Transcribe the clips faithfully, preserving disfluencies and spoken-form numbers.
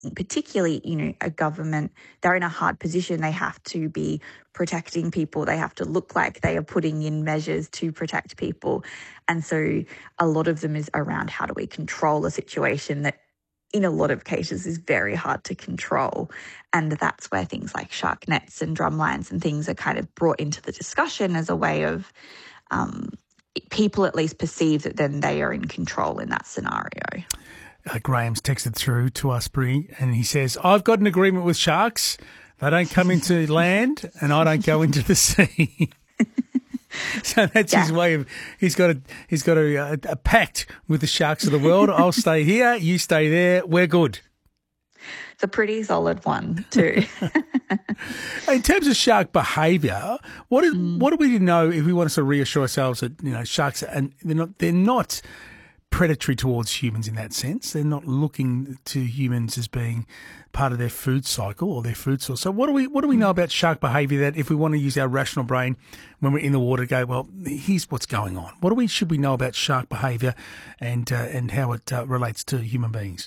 particularly, you know, a government, they're in a hard position. They have to be protecting people. They have to look like they are putting in measures to protect people. And so a lot of them is around how do we control a situation that in a lot of cases is very hard to control. And that's where things like shark nets and drumlines and things are kind of brought into the discussion as a way of um, people at least perceive that then they are in control in that scenario. Uh, Graham's texted through to us, Brie, and he says, I've got an agreement with sharks. They don't come into land and I don't go into the sea. So that's yeah. his way of, he's got a, he's got a, a, a pact with the sharks of the world. I'll stay here, you stay there, we're good. It's a pretty solid one too. In terms of shark behaviour, what is, mm. what do we know if we want us to reassure ourselves that, you know, sharks, and they're not, they're not predatory towards humans in that sense. They're not looking to humans as being part of their food cycle or their food source. So what do we what do we know about shark behaviour that if we want to use our rational brain when we're in the water to go, well, here's what's going on. What do we should we know about shark behaviour and uh, and how it uh, relates to human beings?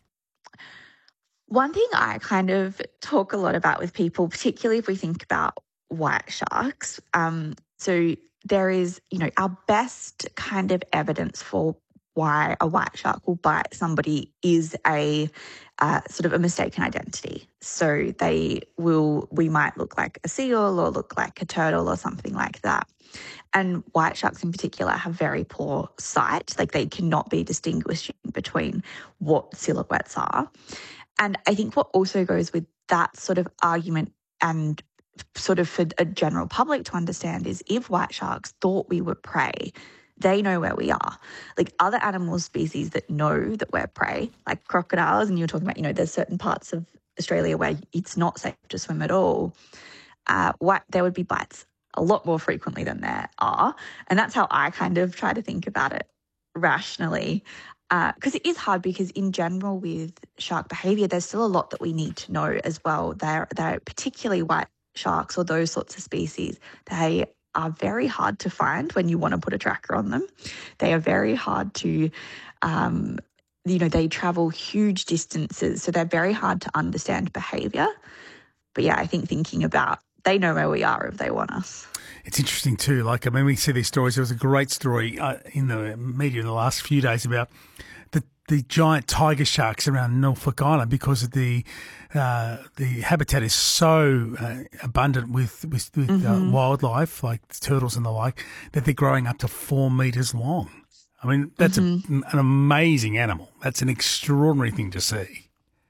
One thing I kind of talk a lot about with people, particularly if we think about white sharks, um, so there is, you know, our best kind of evidence for why a white shark will bite somebody is a uh, sort of a mistaken identity. So they will, we might look like a seal or look like a turtle or something like that. And white sharks in particular have very poor sight. Like they cannot be distinguishing between what silhouettes are. And I think what also goes with that sort of argument and sort of for a general public to understand is if white sharks thought we were prey, they know where we are. Like other animal species that know that we're prey, like crocodiles, and you're talking about, you know, there's certain parts of Australia where it's not safe to swim at all. Uh, what, there would be bites a lot more frequently than there are. And that's how I kind of try to think about it rationally. Because uh, it is hard because in general with shark behaviour, there's still a lot that we need to know as well. They're, they're particularly white sharks or those sorts of species, they are very hard to find when you want to put a tracker on them. They are very hard to, um, you know, they travel huge distances, so they're very hard to understand behaviour. But yeah, I think thinking about, they know where we are if they want us. It's interesting too. Like, I mean, we see these stories. There was a great story uh, in the media in the last few days about the the giant tiger sharks around Norfolk Island because of the uh, the habitat is so uh, abundant with with, with mm-hmm. uh, wildlife like turtles and the like that they're growing up to four metres long. I mean, that's mm-hmm. a, an amazing animal. That's an extraordinary thing to see.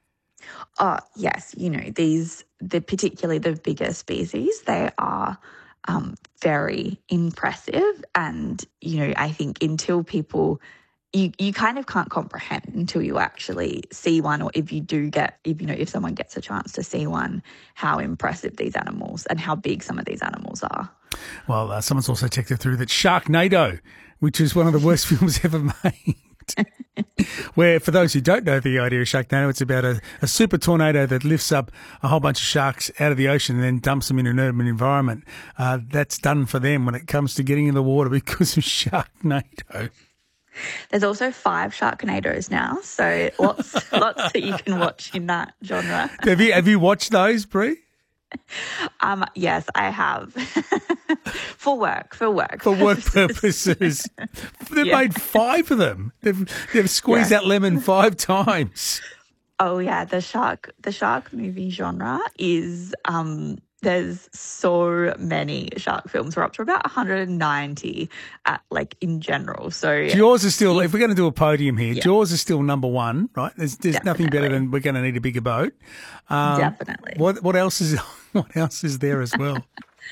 Oh yes, you know these the particularly the bigger species, they are um, very impressive, and you know I think until people. You you kind of can't comprehend until you actually see one, or if you do get, if you know, if someone gets a chance to see one, how impressive these animals and how big some of these animals are. Well, uh, someone's also checked it through that Sharknado, which is one of the worst films ever made, where, for those who don't know the idea of Sharknado, it's about a, a super tornado that lifts up a whole bunch of sharks out of the ocean and then dumps them in an urban environment. Uh, that's done for them when it comes to getting in the water because of Sharknado. There's also five Sharknadoes now, so lots lots that you can watch in that genre. Have you have you watched those, Brie? Um, yes, I have. for work, for work. For work purposes. They've yeah. made five of them. They've they've squeezed yeah. that lemon five times. Oh yeah, the shark the shark movie genre is um there's so many shark films. We're up to about one hundred ninety at, like in general. So Jaws is still, if we're going to do a podium here, yeah. Jaws is still number one, right? There's, there's nothing better than we're going to need a bigger boat. Um, Definitely. What what else is what else is there as well?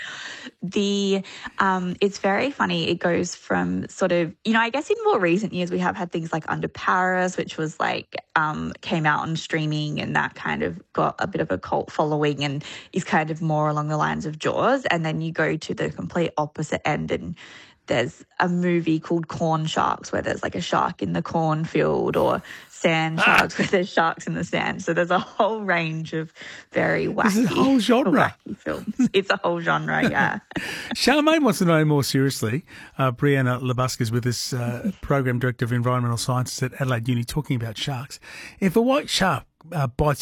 The um, it's very funny. It goes from sort of, you know, I guess in more recent years we have had things like Under Paris, which was like um, came out on streaming, and that kind of got a bit of a cult following and is kind of more along the lines of Jaws. And then you go to the complete opposite end, and there's a movie called Corn Sharks where there's like a shark in the cornfield, or Sand Sharks ah. where there's sharks in the sand. So there's a whole range of very wacky, this is a whole genre. wacky films. It's a whole genre, yeah. Charmaine wants to know more seriously. Uh, Brianna Labuska is with us, uh, Program Director of Environmental Sciences at Adelaide Uni, talking about sharks. If a white shark uh, bites